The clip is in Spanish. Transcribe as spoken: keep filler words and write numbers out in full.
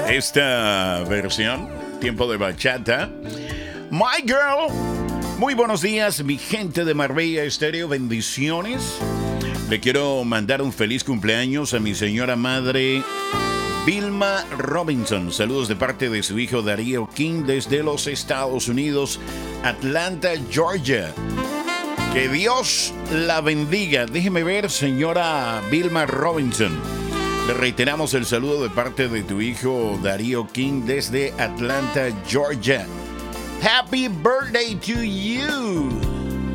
esta versión, tiempo de bachata. My Girl. Muy buenos días, mi gente de Marbella Estéreo, bendiciones. Le quiero mandar un feliz cumpleaños a mi señora madre Vilma Robinson. Saludos de parte de su hijo Darío King desde los Estados Unidos, Atlanta, Georgia. Que Dios la bendiga. Déjeme ver, señora Vilma Robinson. Le reiteramos el saludo de parte de tu hijo Darío King desde Atlanta, Georgia. Happy birthday to you.